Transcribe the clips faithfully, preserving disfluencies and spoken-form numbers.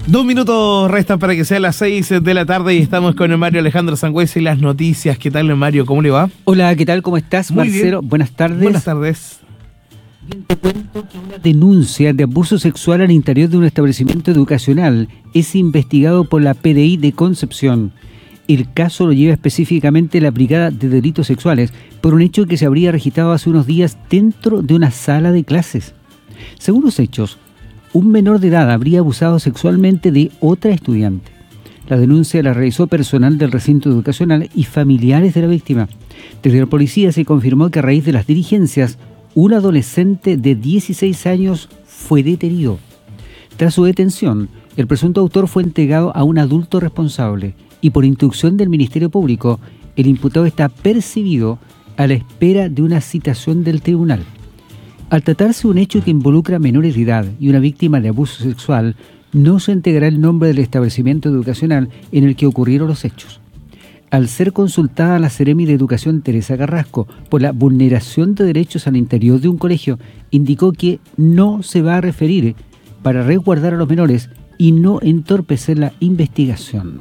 Dos minutos restan para que sean las seis de la tarde y estamos con el Mario Alejandro Sangüesa y las noticias. ¿Qué tal, Mario? ¿Cómo le va? Hola, ¿qué tal? ¿Cómo estás, Muy Marcelo? bien. Buenas tardes. Buenas tardes. Bien, te cuento que una denuncia de abuso sexual al interior de un establecimiento educacional es investigado por la P D I de Concepción. El caso lo lleva específicamente la Brigada de Delitos Sexuales por un hecho que se habría registrado hace unos días dentro de una sala de clases. Según los hechos, un menor de edad habría abusado sexualmente de otra estudiante. La denuncia la realizó personal del recinto educacional y familiares de la víctima. Desde la policía se confirmó que a raíz de las diligencias, un adolescente de dieciséis años fue detenido. Tras su detención, el presunto autor fue entregado a un adulto responsable y por instrucción del Ministerio Público, el imputado está percibido a la espera de una citación del tribunal. Al tratarse de un hecho que involucra menores de edad y una víctima de abuso sexual, no se entregará el nombre del establecimiento educacional en el que ocurrieron los hechos. Al ser consultada la Seremi de Educación Teresa Carrasco por la vulneración de derechos al interior de un colegio, indicó que no se va a referir para resguardar a los menores y no entorpecer la investigación.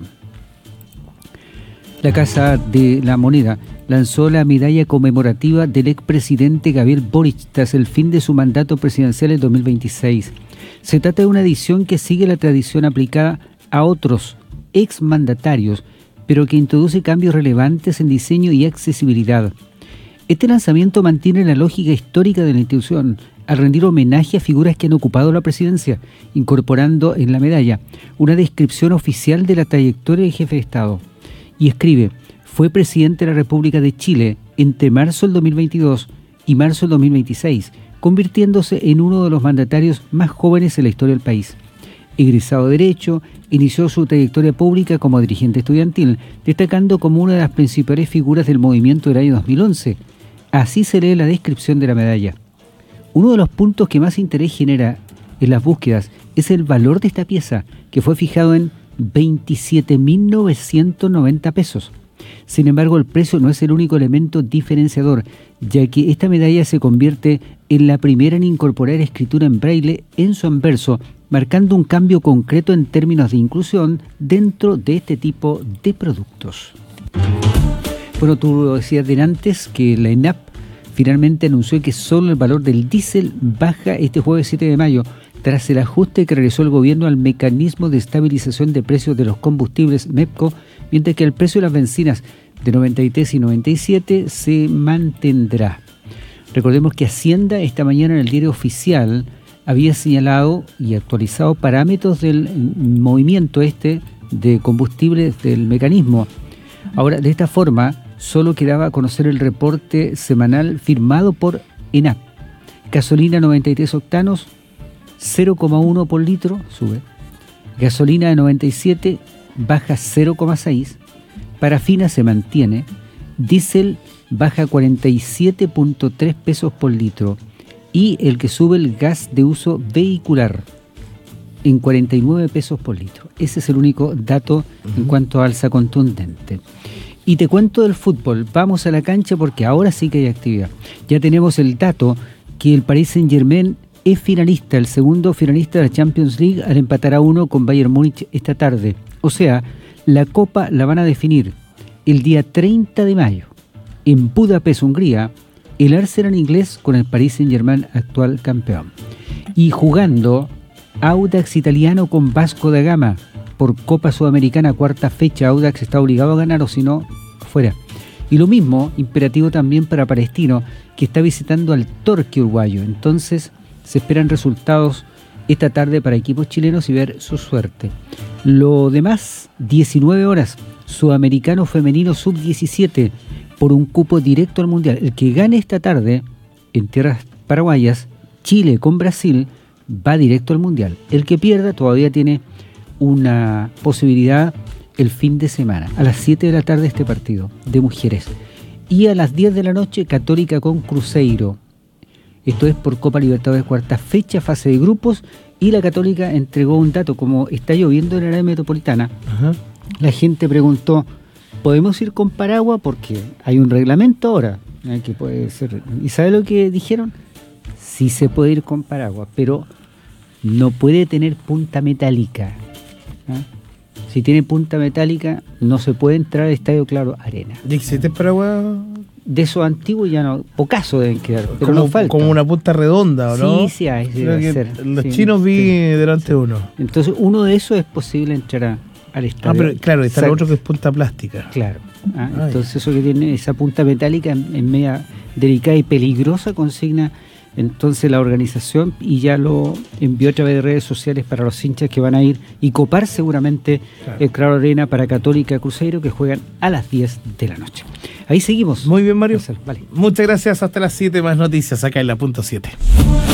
La Casa de la Moneda lanzó la medalla conmemorativa del expresidente Gabriel Boric tras el fin de su mandato presidencial en dos mil veintiséis. Se trata de una edición que sigue la tradición aplicada a otros exmandatarios, pero que introduce cambios relevantes en diseño y accesibilidad. Este lanzamiento mantiene la lógica histórica de la institución al rendir homenaje a figuras que han ocupado la presidencia, incorporando en la medalla una descripción oficial de la trayectoria del jefe de Estado. Y escribe: fue presidente de la República de Chile entre marzo del dos mil veintidós y marzo del dos mil veintiséis, convirtiéndose en uno de los mandatarios más jóvenes en la historia del país. Egresado de Derecho, inició su trayectoria pública como dirigente estudiantil, destacando como una de las principales figuras del movimiento del año dos mil once. Así se lee la descripción de la medalla. Uno de los puntos que más interés genera en las búsquedas es el valor de esta pieza, que fue fijado en veintisiete mil novecientos noventa pesos. Sin embargo, el precio no es el único elemento diferenciador, ya que esta medalla se convierte en la primera en incorporar escritura en braille en su anverso, marcando un cambio concreto en términos de inclusión dentro de este tipo de productos. Bueno, tú decías de antes que la ENAP finalmente anunció que solo el valor del diésel baja este jueves siete de mayo, tras el ajuste que realizó el gobierno al mecanismo de estabilización de precios de los combustibles MEPCO, mientras que el precio de las bencinas de noventa y tres y noventa y siete se mantendrá. Recordemos que Hacienda esta mañana en el diario oficial había señalado y actualizado parámetros del movimiento este de combustibles del mecanismo. Ahora, de esta forma, solo quedaba a conocer el reporte semanal firmado por ENAP. Gasolina noventa y tres octanos, cero coma uno por litro, sube. Gasolina de noventa y siete, baja cero coma seis. Parafina se mantiene. Diésel baja cuarenta y siete punto tres pesos por litro. Y el que sube el gas de uso vehicular en cuarenta y nueve pesos por litro. Ese es el único dato uh-huh. en cuanto a alza contundente. Y te cuento del fútbol. Vamos a la cancha porque ahora sí que hay actividad. Ya tenemos el dato que el Paris Saint-Germain es finalista, el segundo finalista de la Champions League, al empatar a uno con Bayern Múnich esta tarde. O sea, la Copa la van a definir el día treinta de mayo en Budapest, Hungría, el Arsenal inglés con el Paris Saint-Germain, actual campeón. Y jugando Audax italiano con Vasco da Gama por Copa Sudamericana, cuarta fecha. Audax está obligado a ganar o si no, fuera. Y lo mismo, imperativo también para Palestino, que está visitando al Torque uruguayo. Entonces, se esperan resultados esta tarde para equipos chilenos y ver su suerte. Lo demás, diecinueve horas, Sudamericano Femenino sub diecisiete, por un cupo directo al Mundial. El que gane esta tarde, en tierras paraguayas, Chile con Brasil, va directo al Mundial. El que pierda todavía tiene una posibilidad el fin de semana. A las siete de la tarde este partido de mujeres. Y a las diez de la noche, Católica con Cruzeiro. Esto es por Copa Libertadores, cuarta fecha, fase de grupos. Y la Católica entregó un dato, como está lloviendo en el área metropolitana. Ajá. La gente preguntó, ¿podemos ir con paraguas? Porque hay un reglamento ahora, ¿eh? Que puede ser. ¿Y sabe lo que dijeron? Sí se puede ir con paraguas, pero no puede tener punta metálica. ¿ah? Si tiene punta metálica, no se puede entrar al Estadio Claro Arena. ¿Y existe paraguas? De esos antiguos ya no, pocaso deben quedar, pero como, no falta. como una punta redonda, ¿o no? Sí, sí hay. Sí Creo debe que ser. los Sí, chinos vi sí. delante de uno. Entonces, uno de esos es posible entrar a- al estadio. Ah, pero claro, está el Exacto. otro que es punta plástica. Claro. Ah, Ah, entonces, eso que tiene esa punta metálica en, en media delicada y peligrosa consigna entonces la organización y ya lo envió a través de redes sociales para los hinchas que van a ir y copar seguramente Claro. el Claro Arena para Católica Cruzeiro, que juegan a las diez de la noche. Ahí seguimos. Muy bien, Mario. Vale. Muchas gracias. Hasta las siete más noticias acá en la punto siete.